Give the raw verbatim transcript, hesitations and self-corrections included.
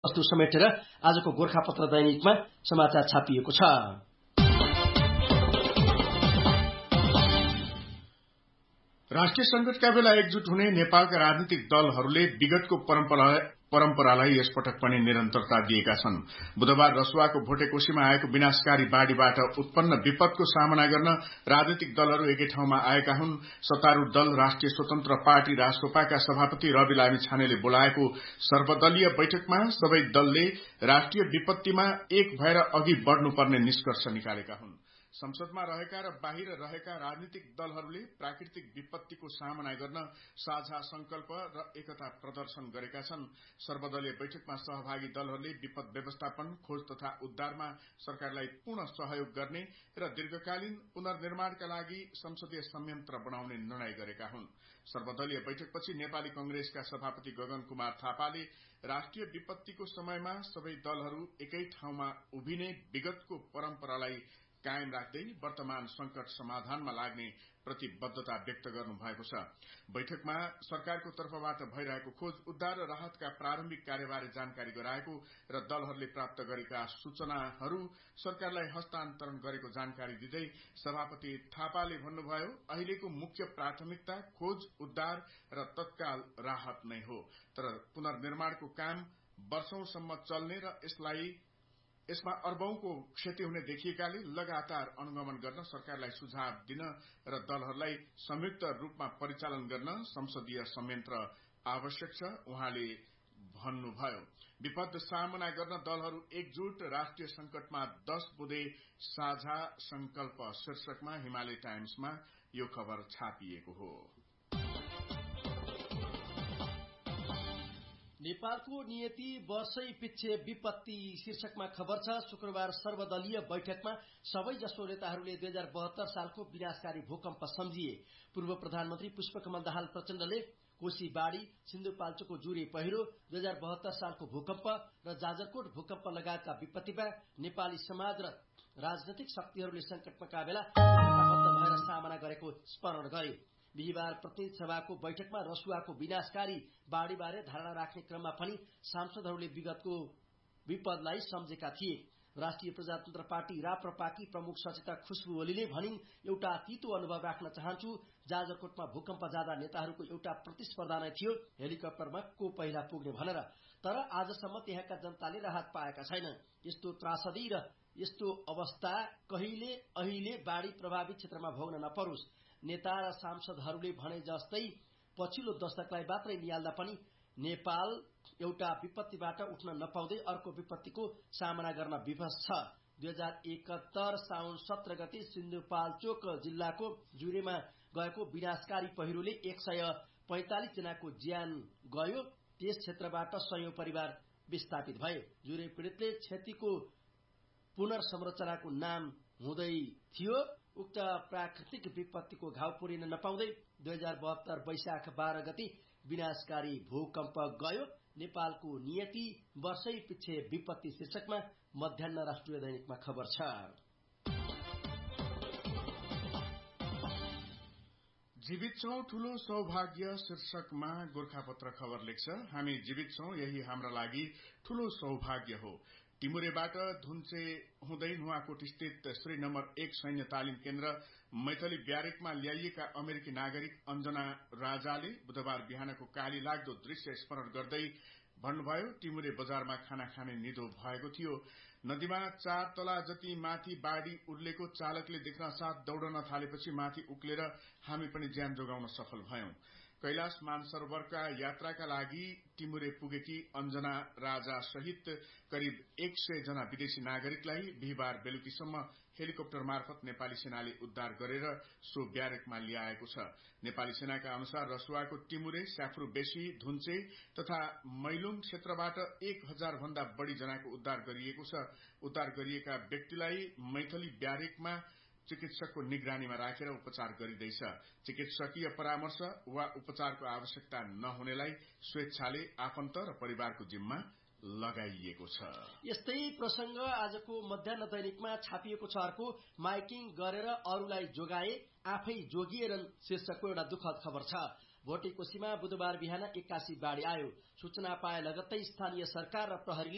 वस्तु समेटेर आजको गोरखापत्र दैनिकमा समाचार छापिएको छ। राष्ट्रिय संकटका बेला एकजुट हुने नेपालका राजनीतिक दलहरूले विगतको परम्परा परम्परालाई यसपटक पनि निरन्तरता दिएका छन्। बुधबार रसुवाको भोटेकोशीमा आएको विनाशकारी बाढ़ीबाट उत्पन्न विपदको सामना गर्न राजनीतिक दलहरू एकै ठाउँमा आएका हुन्। सत्तारूढ़ दल राष्ट्रिय स्वतन्त्र पार्टी रासोपाका सभापति रवि लामिछानेले बोलाएको सर्वदलीय बैठकमा सबै दलले राष्ट्रिय विपत्तिमा एक भएर अघि बढ़नुपर्ने निष्कर्ष निकालेका हुन्। संसदमा रहेका र बाहिर रहेका राजनीतिक दलहरूले प्राकृतिक विपत्तिको सामना गर्न साझा संकल्प र एकता प्रदर्शन गरेका छन्। सर्वदलीय बैठकमा सहभागी दलहरूले विपद व्यवस्थापन, खोज तथा उद्धारमा सरकारलाई पूर्ण सहयोग गर्ने र दीर्घकालीन पुनर्निर्माणका लागि संसदीय संयन्त्र बनाउने निर्णय गरेका हुन्। सर्वदलीय बैठकपछि नेपाली कंग्रेसका सभापति गगन कुमार थापाले राष्ट्रिय विपत्तिको समयमा सबै दलहरू एकै ठाउँमा उभिने विगतको परम्परालाई कायम राख्दै वर्तमान संकट समाधानमा लाग्ने प्रतिबद्धता व्यक्त गर्नु भएको छ। बैठकमा सरकारको तर्फबाट भइरहेको खोज उद्धार र राहतका प्रारम्भिक कार्यबारे जानकारी गराएको र दलहरूले प्राप्त गरेका सूचनाहरू सरकारलाई हस्तान्तरण गरेको जानकारी दिँदै सभापति थापाले भन्नुभयो, अहिलेको मुख्य प्राथमिकता खोज उद्धार र तत्काल राहत नै हो, तर पुनर्निर्माणको काम वर्षौंसम्म चल्ने र यसलाई यसमा अर्बौंको क्षति हुने देखिएकाले लगातार अनुगमन गर्न सरकारलाई सुझाव दिन र दलहरूलाई संयुक्त रूपमा परिचालन गर्न संसदीय संयन्त्र आवश्यक छ, उहाँले भन्नुभयो। विपद सामना गर्न दलहरू एकजुट, राष्ट्रिय संकटमा दश बुँदे साझा संकल्प शीर्षकमा हिमालय टाइम्समा यो खबर छापिएको हो। नेपालको नियति वर्षै पिच्छे विपत्ति शीर्षकमा खबर छ। शुक्रबार सर्वदलीय बैठकमा सबै जसो नेताहरूले दुई हजार बहत्तर सालको विनाशकारी भूकम्प सम्झिए। पूर्व प्रधानमन्त्री पुष्पकमल दाहाल प्रचण्डले कोशी बाढ़ी, सिन्धुपाल्चोकको जुरे पहिरो, दुई हजार बहत्तर सालको भूकम्प र जाजरकोट भूकम्प लगायतका विपत्तिमा नेपाली समाज र राजनैतिक शक्तिहरूले संकटका बेला एकताबद्ध भएर सामना गरेको स्मरण गरे। बिहिबार प्रतिनिधि सभाको बैठकमा रसुवाको विनाशकारी बाढ़ीबारे धारणा राख्ने क्रममा पनि सांसदहरूले विगतको विपदलाई सम्झेका थिए। राष्ट्रिय प्रजातन्त्र पार्टी राप्रपाकी प्रमुख सचेतक खुशबु ओलीले भनिन्, एउटा तीतो अनुभव राख्न चाहन्छु। जाजरकोटमा भूकम्प जाँदा नेताहरूको एउटा प्रतिस्पर्धा नै थियो, हेलिकप्टरमा को पहिला पुग्ने भनेर। तर आजसम्म त्यहाँका जनताले राहत पाएका छैनन्। यस्तो त्रासदी र यस्तो अवस्था कहिले अहिले बाढ़ी प्रभावित क्षेत्रमा भोग्न नपरोस्। नेता र सांसदहरूले भने जस्तै पछिल्लो दशकलाई मात्रै निहाल्दा पनि नेपाल एउटा विपत्तिबाट उठ्न नपाउँदै अर्को विपत्तिको सामना गर्न विवश छ। दुई हजार एकहत्तर साउन सत्र गते सिन्धुपाल्चोक जिल्लाको जुरेमा गएको विनाशकारी पहिरोले एक सय पैंतालिस जनाको ज्यान गयो। त्यस क्षेत्रबाट सयौं परिवार विस्थापित भए। जुरे पीड़ितले क्षतिको पुनर्संरचनाको नाम हुँदै थियो। उक्त प्राकृतिक विपत्तिको घाउ पुरिन नपाउँदै दुई हजार बहत्तर वैशाख बाह्र गति विनाशकारी भूकम्प गयो। नेपालको नियति वर्षै पिच्छे विपत्ति शीर्षकमा मध्याह्न राष्ट्रिय दैनिकमा खबर छ। जीवित छौं ठूलो सौभाग्य शीर्षकमा गोरखापत्र खबर लेख्छ, हामी जीवित छौं यही हाम्रा लागि ठूलो सौभाग्य हो। टिमुरेबाट धुन्चे हुँदै नुवाकोट स्थित श्री नम्बर एक सैन्य तालिम केन्द्र मैथली ब्यारेकमा ल्याइएका अमेरिकी नागरिक अञ्जना राजाले बुधबार बिहानको काली लाग्दो दृश्य स्मरण गर्दै भन्नुभयो, टिमुरे बजारमा खाना खाने निदो भएको थियो। नदीमा चार तला जति माथि बाढ़ी उर्लेको चालकले देख्न साथ दौड़न थालेपछि माथि उक्लेर हामी पनि ज्यान जोगाउन सफल भयौं। कैलाश मानसरोवरका यात्राका लागि टिमुरे पुगेकी अञ्जना राजा सहित करिब एक सय जना विदेशी नागरिकलाई बिहिबार बेलुकीसम्म हेलिकप्टर मार्फत नेपाली सेनाले उद्धार गरेर सो ब्यारेकमा ल्याएको छ। नेपाली सेनाका अनुसार रसुवाको टिमुरे, स्याफ्रू बेसी, धुन्चे तथा मैलुङ क्षेत्रबाट एक हजार भन्दा बढ़ी जनाको उद्धार गरिएको छ। उद्धार गरिएका व्यक्तिलाई मैथली ब्यारेकमा चिकित्सकको निगरानीमा राखेर उपचार गरिँदैछ। चिकित्सकीय परामर्श वा उपचारको आवश्यकता नहुनेलाई स्वेच्छाले आफन्त र परिवारको जिम्मा लगाइएको छ। यस्तै प्रसंग आजको मध्याह्न दैनिकमा छापिएको छ। अर्को माइकिङ गरेर अरूलाई जोगाए आफै जोगिएरन् शीर्षकको एउटा दुःखद खबर छ। भोटेकोशीमा बुधबार बिहान एक्कासी बाढ़ी आयो। सूचना पाए लगत्तै स्थानीय सरकार र प्रहरीले